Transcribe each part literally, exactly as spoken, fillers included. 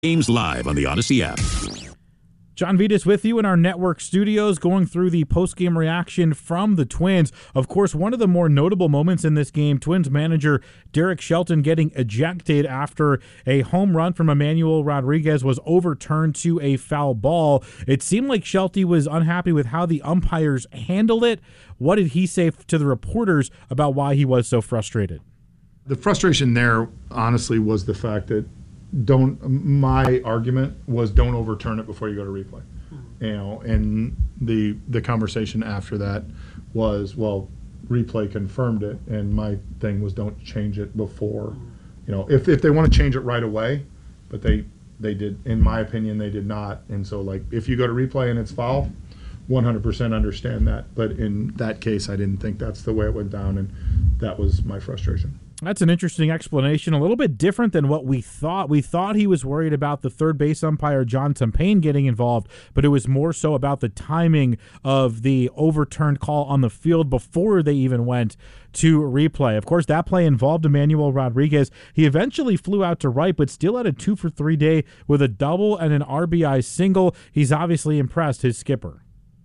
Games live on the Odyssey app. John Vitas with you in our network studios, going through the post-game reaction from the Twins. Of course, one of the more notable moments in this game, Twins manager Derek Shelton getting ejected after a home run from Emmanuel Rodriguez was overturned to a foul ball. It seemed like Shelty was unhappy with how the umpires handled it. What did he say to the reporters about why he was so frustrated? The frustration there, honestly, was the fact that don't my argument was don't overturn it before you go to replay. You know, and the the conversation after that was, well, replay confirmed it, and my thing was don't change it before. You know, if if they want to change it right away, but they they did, in my opinion, they did not. And so, like, if you go to replay and it's foul, one hundred percent understand that. But in that case, I didn't think that's the way it went down, and that was my frustration. That's an interesting explanation, a little bit different than what we thought. We thought he was worried about the third base umpire, John Tumpain, getting involved, but it was more so about the timing of the overturned call on the field before they even went to replay. Of course, that play involved Emmanuel Rodriguez. He eventually flew out to right, but still had a two for three day with a double and an R B I single. He's obviously impressed his skipper.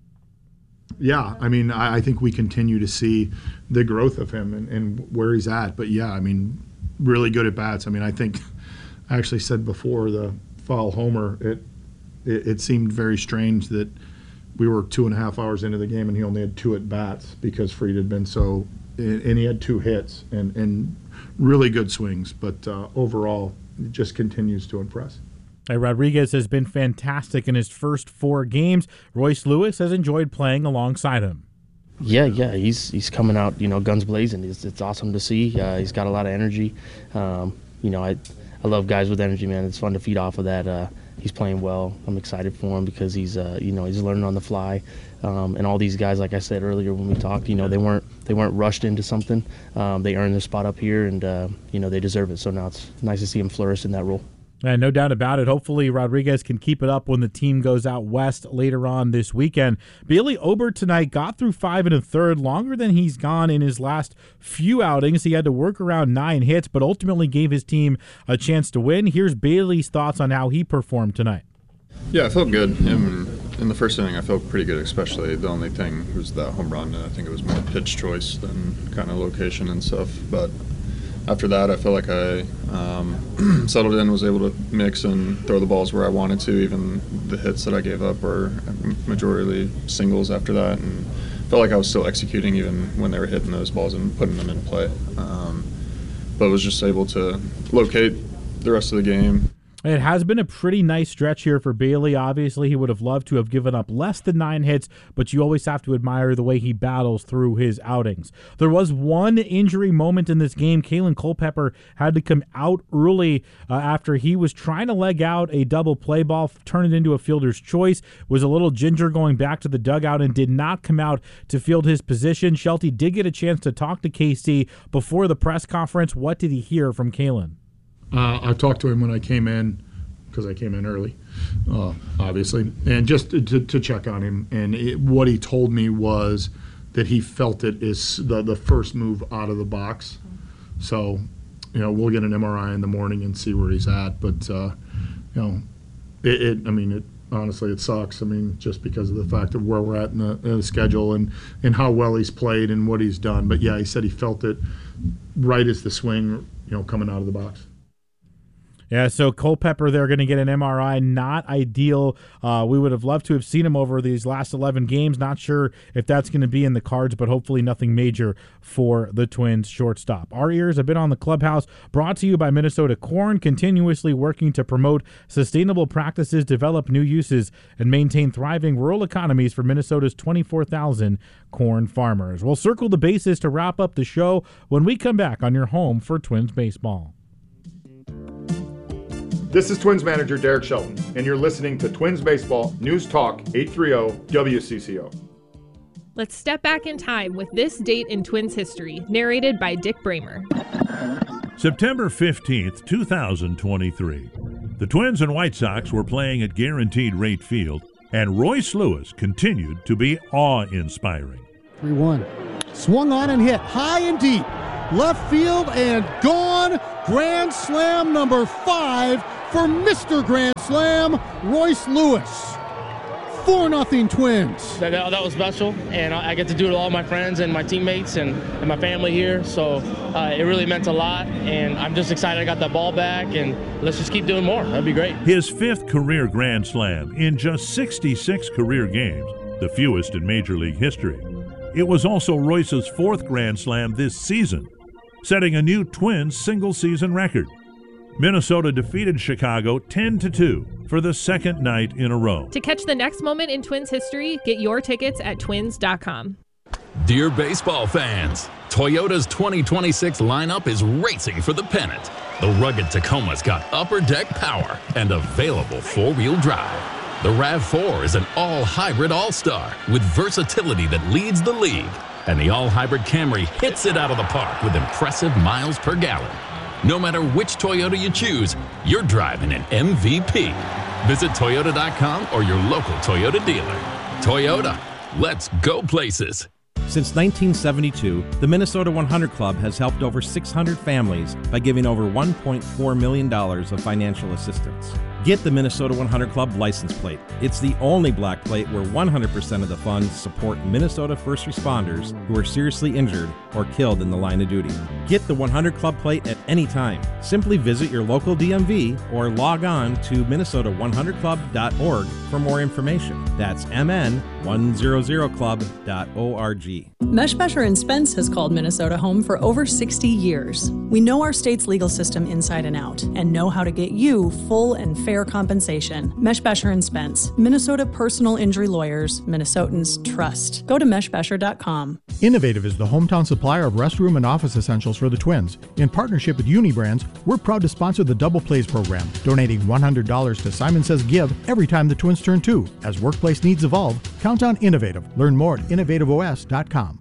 Yeah, I mean, I, I think we continue to see the growth of him and, and where he's at. But, yeah, I mean, really good at bats. I mean, I think I actually said before the foul homer, it, it it seemed very strange that we were two and a half hours into the game and he only had two at bats because Fried had been so – and he had two hits and, and really good swings. But uh, overall, it just continues to impress. Rodriguez has been fantastic in his first four games. Royce Lewis has enjoyed playing alongside him. Yeah, yeah, he's he's coming out, you know, guns blazing. It's, it's awesome to see. Uh, he's got a lot of energy. Um, you know, I I love guys with energy, man. It's fun to feed off of that. Uh, he's playing well. I'm excited for him because he's uh, you know, he's learning on the fly. Um, and all these guys, like I said earlier when we talked, you know, they weren't they weren't rushed into something. Um, they earned their spot up here, and uh, you know, they deserve it. So now it's nice to see him flourish in that role. And no doubt about it. Hopefully Rodriguez can keep it up when the team goes out west later on this weekend. Bailey Ober tonight got through five and a third, longer than he's gone in his last few outings. He had to work around nine hits, but ultimately gave his team a chance to win. Here's Bailey's thoughts on how he performed tonight. Yeah, I felt good. In, in the first inning, I felt pretty good, especially the only thing was that home run. I think it was more pitch choice than kind of location and stuff, but after that, I felt like I um, settled in, was able to mix and throw the balls where I wanted to. Even the hits that I gave up were majority singles after that, and felt like I was still executing even when they were hitting those balls and putting them in play. Um, but was just able to locate the rest of the game. It has been a pretty nice stretch here for Bailey. Obviously, he would have loved to have given up less than nine hits, but you always have to admire the way he battles through his outings. There was one injury moment in this game. Kalen Culpepper had to come out early uh, after he was trying to leg out a double play ball, turn it into a fielder's choice, was a little ginger going back to the dugout and did not come out to field his position. Shelty did get a chance to talk to K C before the press conference. What did he hear from Kalen? Uh, I talked to him when I came in, because I came in early, uh, obviously, and just to, to check on him. And it, what he told me was that he felt it is the, the first move out of the box. So, you know, we'll get an M R I in the morning and see where he's at. But, uh, you know, it, it, I mean, it honestly, it sucks. I mean, just because of the fact of where we're at in the, in the schedule and, and how well he's played and what he's done. But, yeah, he said he felt it right as the swing, you know, coming out of the box. Yeah, so Culpepper, they're going to get an M R I. Not ideal. Uh, we would have loved to have seen him over these last eleven games. Not sure if that's going to be in the cards, but hopefully nothing major for the Twins shortstop. Our ears have been on the clubhouse, brought to you by Minnesota Corn, continuously working to promote sustainable practices, develop new uses, and maintain thriving rural economies for Minnesota's twenty-four thousand corn farmers. We'll circle the bases to wrap up the show when we come back on your home for Twins baseball. This is Twins manager Derek Shelton, and you're listening to Twins Baseball News Talk eight thirty W C C O. Let's step back in time with this date in Twins history, narrated by Dick Bramer. September fifteenth, two thousand twenty-three. The Twins and White Sox were playing at Guaranteed Rate Field, and Royce Lewis continued to be awe-inspiring. three one. Swung on and hit high and deep. Left field and gone. Grand slam number five for Mister Grand Slam, Royce Lewis. four nothing Twins. That, that was special, and I get to do it with all my friends and my teammates and, and my family here, so uh, it really meant a lot, and I'm just excited I got that ball back, and let's just keep doing more. That'd be great. His fifth career Grand Slam in just sixty-six career games, the fewest in Major League history. It was also Royce's fourth Grand Slam this season, setting a new Twins single-season record. Minnesota defeated Chicago ten to two for the second night in a row. To catch the next moment in Twins history, get your tickets at twins dot com. Dear baseball fans, Toyota's twenty twenty-six lineup is racing for the pennant. The rugged Tacoma's got upper deck power and available four-wheel drive. The RAV four is an all-hybrid all-star with versatility that leads the league. And the all-hybrid Camry hits it out of the park with impressive miles per gallon. No matter which Toyota you choose, you're driving an M V P. Visit Toyota dot com or your local Toyota dealer. Toyota, let's go places. Since nineteen seventy-two, the Minnesota one hundred Club has helped over six hundred families by giving over one point four million dollars of financial assistance. Get the Minnesota one hundred Club license plate. It's the only black plate where one hundred percent of the funds support Minnesota first responders who are seriously injured or killed in the line of duty. Get the one hundred Club plate at any time. Simply visit your local D M V or log on to Minnesota one hundred club dot org for more information. That's M N one hundred club dot org. Meshbesher and Spence has called Minnesota home for over sixty years. We know our state's legal system inside and out and know how to get you full and fair compensation. Meshbesher and Spence, Minnesota personal injury lawyers, Minnesotans trust. Go to meshbesher dot com. Innovative is the hometown supplier of restroom and office essentials for the Twins. In partnership with Unibrands, we're proud to sponsor the Double Plays program, donating one hundred dollars to Simon Says Give every time the Twins turn two. As workplace needs evolve, count on Innovative. Learn more at innovative O S dot com.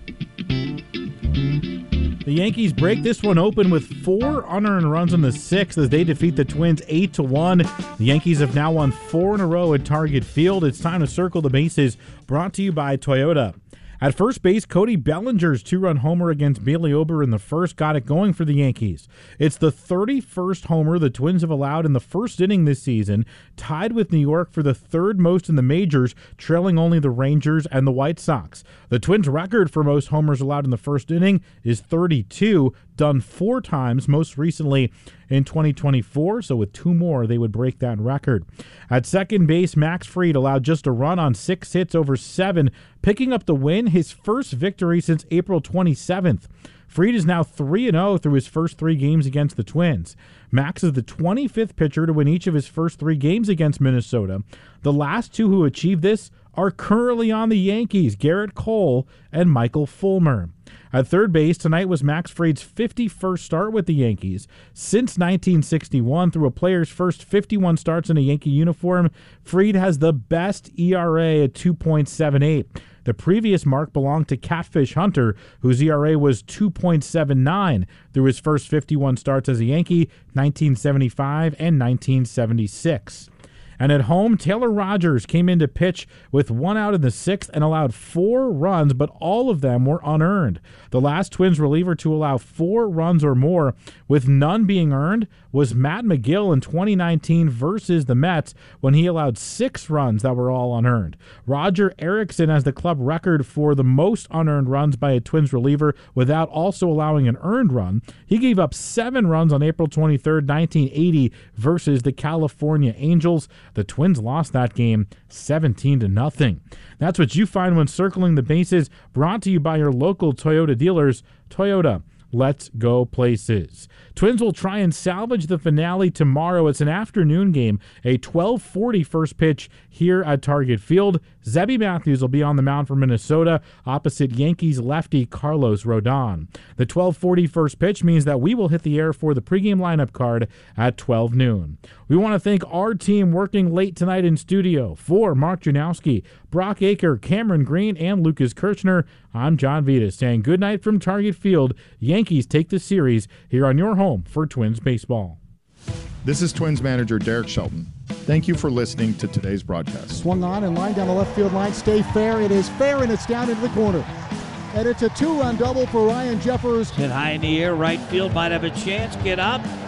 The Yankees break this one open with four unearned runs in the sixth as they defeat the Twins eight to one. The Yankees have now won four in a row at Target Field. It's time to circle the bases, brought to you by Toyota. At first base, Cody Bellinger's two-run homer against Bailey Ober in the first got it going for the Yankees. It's the thirty-first homer the Twins have allowed in the first inning this season, tied with New York for the third most in the majors, trailing only the Rangers and the White Sox. The Twins' record for most homers allowed in the first inning is thirty-two, done four times, most recently in twenty twenty-four, so with two more, they would break that record. At second base, Max Fried allowed just a run on six hits over seven, picking up the win, his first victory since April twenty-seventh. Fried is now three and oh through his first three games against the Twins. Max is the twenty-fifth pitcher to win each of his first three games against Minnesota. The last two who achieved this are currently on the Yankees, Garrett Cole and Michael Fulmer. At third base, tonight was Max Fried's fifty-first start with the Yankees. Since nineteen sixty-one, through a player's first fifty-one starts in a Yankee uniform, Fried has the best E R A at two point seven eight. The previous mark belonged to Catfish Hunter, whose E R A was two point seven nine through his first fifty-one starts as a Yankee, nineteen seventy-five and nineteen seventy-six. And at home, Taylor Rogers came in to pitch with one out in the sixth and allowed four runs, but all of them were unearned. The last Twins reliever to allow four runs or more, with none being earned, was Matt McGill in twenty nineteen versus the Mets when he allowed six runs that were all unearned. Roger Erickson has the club record for the most unearned runs by a Twins reliever without also allowing an earned run. He gave up seven runs on April twenty-third, nineteen eighty versus the California Angels. The Twins lost that game seventeen to nothing. That's what you find when circling the bases, brought to you by your local Toyota dealers. Toyota, let's go places. Twins will try and salvage the finale tomorrow. It's an afternoon game, a twelve forty first pitch here at Target Field. Zebby Matthews will be on the mound for Minnesota opposite Yankees lefty Carlos Rodon. The twelve forty first pitch means that we will hit the air for the pregame lineup card at twelve noon. We want to thank our team working late tonight in studio. For Mark Janowski, Brock Aker, Cameron Green, and Lucas Kirchner, I'm John Vitas saying good night from Target Field. Yankees take the series here on your home for Twins baseball. This is Twins manager Derek Shelton. Thank you for listening to today's broadcast. Swung on and line down the left field line. Stay fair. It is fair, and it's down into the corner. And it's a two-run double for Ryan Jeffers. Hit high in the air. Right field might have a chance. Get up.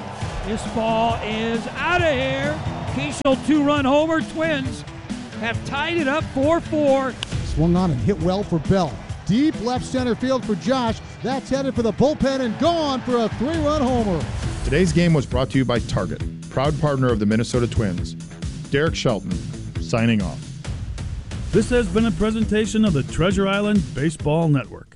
This ball is out of here. Keishel two-run homer. Twins have tied it up four four. Swung on and hit well for Bell. Deep left center field for Josh. That's headed for the bullpen and gone for a three-run homer. Today's game was brought to you by Target, proud partner of the Minnesota Twins. Derek Shelton, signing off. This has been a presentation of the Treasure Island Baseball Network.